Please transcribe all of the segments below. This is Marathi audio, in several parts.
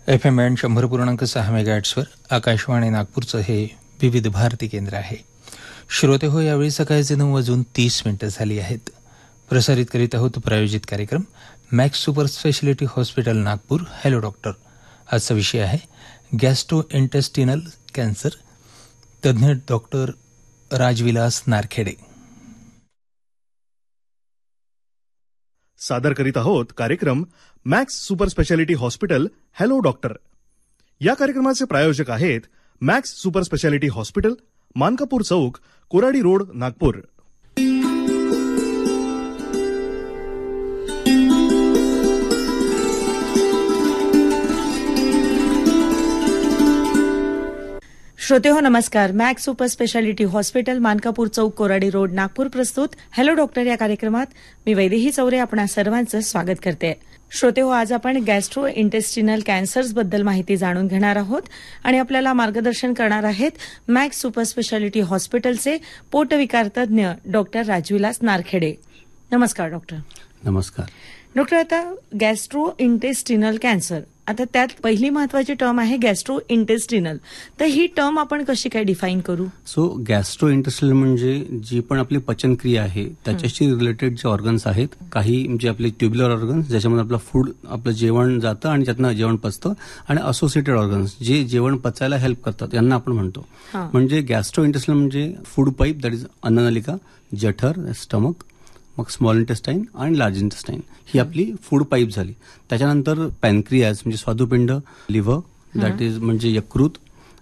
FM बँड 100.6 मेगाहर्ट्झवर आकाशवाणी नागपूरचं हे विविध भारती केंद्र आहे. श्रोते हो, यावेळी सकाळचे 9:30 झाली आहेत. प्रसारित करीत आहोत प्रायोजित कार्यक्रम max super speciality hospital Nagpur hello doctor. आजचा विषय आहे गॅस्ट्रो इंटेस्टिनल कॅन्सर. तज्ज्ञ डॉक्टर राजविलास नारखेडे. सादर करीत आहोत कार्यक्रम max super speciality hospital hello doctor. या कार्यक्रमाचे प्रायोजक आहेत max super speciality hospital, Mankapur चौक, कोराडी रोड, नागपूर. श्रोते हो, नमस्कार. Max super speciality hospital, Mankapur चौक, कोराडी रोड, नागपूर प्रस्तुत हॅलो डॉक्टर या कार्यक्रमात मी वैदेही चौरे आपणा सर्वांचं स्वागत करते. श्रोते हो, आज आपण गॅस्ट्रो इंटेस्टिनल कॅन्सर्स बद्दल माहिती जाणून घेणार आहोत आणि आपल्याला मार्गदर्शन करणार आहेत मॅक्स सुपर स्पेशालिटी हॉस्पिटलचे पोटविकार तज्ज्ञ डॉक्टर राजविलास नारखेडे. नमस्कार डॉक्टर. नमस्कार डॉक्टर. आता गॅस्ट्रो इंटेस्टिनल कॅन्सर, आता त्यात पहिली महत्वाची टर्म आहे गॅस्ट्रो इंटेस्टिनल. तर ही टर्म आपण कशी काय डिफाईन करू? सो गॅस्ट्रो इंटेस्टिनल म्हणजे जी पण आपली पचनक्रिया आहे त्याच्याशी रिलेटेड जे ऑर्गन्स आहेत, काही म्हणजे आपले ट्युब्युलर ऑर्गन्स ज्याच्यामध्ये आपलं फूड, आपलं जेवण जातं आणि त्यातनं जेवण पचतं, आणि असोसिएटेड ऑर्गन्स जे जेवण पचायला हेल्प करतात यांना आपण म्हणतो. म्हणजे गॅस्ट्रो इंटेस्टिनल म्हणजे food pipe, that is अन्ननलिका, जठर, stomach, मग स्मॉल इंटेस्टाईन आणि लार्ज इंटेस्टाईन, ही आपली फूड पाईप झाली. त्याच्यानंतर पॅनक्रियाज म्हणजे स्वादुपिंड, लिव्हर दॅट इज म्हणजे यकृत,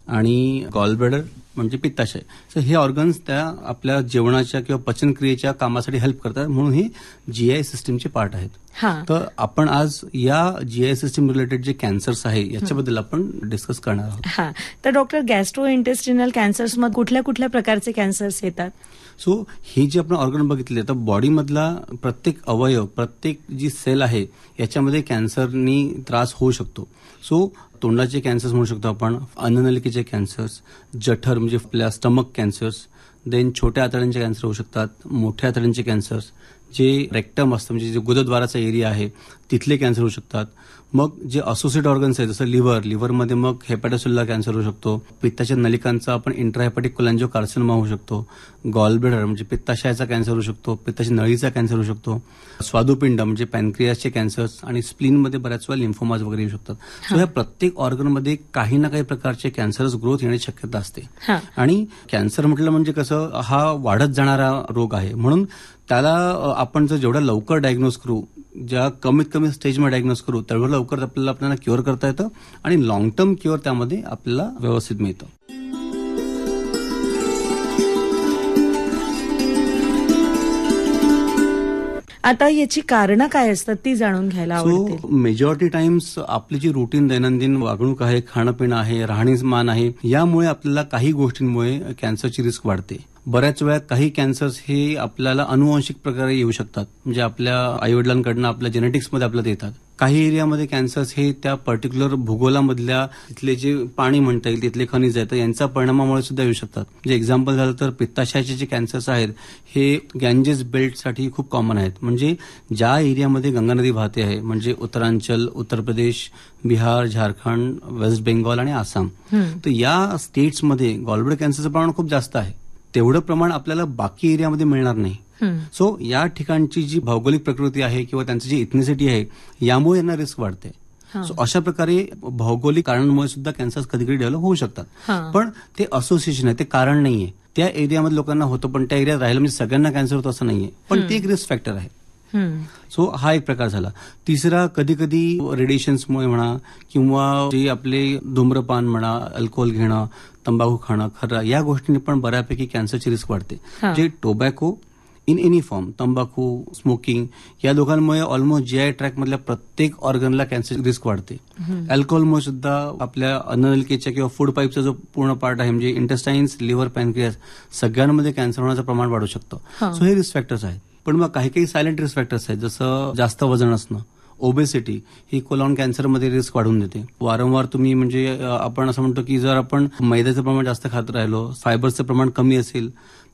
आणि गॉलब्लॅडर म्हणजे पित्ताशय. सो हे ऑर्गन्स त्या आपल्या जेवणाच्या किंवा पचनक्रियेच्या कामासाठी हेल्प करतात, म्हणून हे जीआय सिस्टीमचे पार्ट आहेत. तर आपण आज या जीआय सिस्टीम रिलेटेड जे कॅन्सर्स आहे याच्याबद्दल आपण डिस्कस करणार आहोत. तर डॉक्टर, गॅस्ट्रो इंटेस्टिनल कॅन्सर्स मध्ये कुठल्या कुठल्या प्रकारचे कॅन्सर्स येतात? सो हे जे आपण ऑर्गन बघितले, तर बॉडीमधला प्रत्येक अवयव, प्रत्येक जी सेल आहे याच्यामध्ये कॅन्सरनी त्रास होऊ शकतो. सो तोंडाचे कॅन्सर्स म्हणू शकतो आपण, अन्ननलिकेचे कॅन्सर्स, जठर म्हणजे आपल्या स्टमक कॅन्सर्स, देन छोट्या आतड्यांचे कॅन्सर होऊ शकतात, मोठ्या आतड्यांचे कॅन्सर्स, जे रेक्टम असतं म्हणजे जे गुदद्वाराचा एरिया आहे तिथले कॅन्सर होऊ शकतात. मग जे असोसिएट ऑर्गन्स आहेत जसं लिव्हरमध्ये मग हेपॅटोसेल्युलर कॅन्सर होऊ शकतो. पित्ताच्या नलिकांचा आपण इंट्राहेपॅटिक कोलॅंजिओकार्सिनोमा होऊ शकतो. गॉलब्लॅडर म्हणजे पित्ताशयाचा कॅन्सर होऊ शकतो, पित्ताच्या नळीचा कॅन्सर होऊ शकतो. स्वादुपिंड म्हणजे पॅनक्रियासचे कॅन्सर्स, आणि स्प्लीनमध्ये बऱ्याच वेळा लिम्फोमाज वगैरे येऊ शकतात. सो ह्या प्रत्येक ऑर्गनमध्ये काही ना काही प्रकारचे कॅन्सर्स ग्रोथ येण्याची शक्यता असते. आणि कॅन्सर म्हटलं म्हणजे कसं, हा वाढत जाणारा रोग आहे, म्हणून त्याला आपण जर जेवढा लवकर डायग्नोज करू, ज्या कमीत कमी स्टेजमध्ये डायग्नोज करू, तेवढं लवकर आपल्याला क्युअर करता येतं आणि लॉंग टर्म क्युअर त्यामध्ये आपल्याला व्यवस्थित मिळतं. आता याची कारणं काय असतात ती जाणून घ्यायला आवडते. सो मेजॉरिटी टाइम्स आपली जी रुटीन दैनंदिन वागणूक आहे, खाणंपिणं आहे, राहणीमान आहे, यामुळे आपल्याला काही गोष्टींमुळे कॅन्सरची रिस्क वाढते. बऱ्याच वेळा काही कॅन्सर्स हे आपल्याला अनुवांशिक प्रकारे येऊ शकतात, म्हणजे आपल्या आईवडिलांकडनं आपल्या जेनेटिक्समध्ये आपल्याला येतात. काही एरियामध्ये कॅन्सर्स हे त्या पर्टिक्युलर भूगोलामधल्या तिथले जे पाणी म्हणता येईल, तिथले खनिज आहेत यांच्या परिणामामुळे सुद्धा येऊ शकतात. म्हणजे एक्झाम्पल झालं तर पित्ताशयाचे जे कॅन्सर्स आहेत हे गँजेस बेल्टसाठी खूप कॉमन आहेत. म्हणजे ज्या एरियामध्ये गंगा नदी वाहते आहे, म्हणजे उत्तरांचल, उत्तर प्रदेश, बिहार, झारखंड, वेस्ट बेंगॉल आणि आसाम, तर या स्टेट्समध्ये गॉलब्लॅडर कॅन्सरचं प्रमाण खूप जास्त आहे. तेवढं प्रमाण आपल्याला बाकी एरियामध्ये मिळणार नाही. सो या ठिकाणची जी भौगोलिक प्रकृती आहे किंवा त्यांची जी इथनिसिटी आहे यामुळे यांना रिस्क वाढते. सो अशा प्रकारे भौगोलिक कारणांमुळे सुद्धा कॅन्सर कधी कधी डेव्हलप होऊ शकतात. पण ते असोसिएशन आहे, ते कारण नाहीये. त्या एरियामध्ये लोकांना होतं, पण त्या एरियात राहिलं म्हणजे सगळ्यांना कॅन्सर होतं असं नाहीये, पण ते एक रिस्क फॅक्टर आहे. सो हा एक प्रकार झाला. तिसरा, कधी कधी रेडिएशन्समुळे म्हणा किंवा जे आपले धूम्रपान म्हणा, अल्कोहोल घेणं, तंबाखू खाणं, खर्रा, या गोष्टींनी पण बऱ्यापैकी कॅन्सरची रिस्क वाढते. जे टोबॅको इन एनी फॉर्म, तंबाखू, स्मोकिंग, या दोघांमुळे ऑलमोस्ट जीआय ट्रॅक मधल्या प्रत्येक ऑर्गनला कॅन्सरची रिस्क वाढते. अल्कोहोलमुळे सुद्धा आपल्या अन्ननलिकेच्या किंवा फूड पाईपचा जो पूर्ण पार्ट आहे म्हणजे इंटेस्टाईन्स, लिव्हर, पॅनक्रियास, सगळ्यांमध्ये कॅन्सर होण्याचं प्रमाण वाढू शकतं. सो हे रिस्क फॅक्टर्स आहेत. पण मग काही काही सायलेंट रिस्क फॅक्टर्स आहेत, जसं जास्त वजन असणं, ओबेसिटी, ही कोलॉन कॅन्सरमध्ये रिस्क वाढवून देते. वारंवार तुम्ही म्हणजे आपण असं म्हणतो की जर आपण मैद्याचं प्रमाण जास्त खात राहिलो, फायबरचं प्रमाण कमी असेल,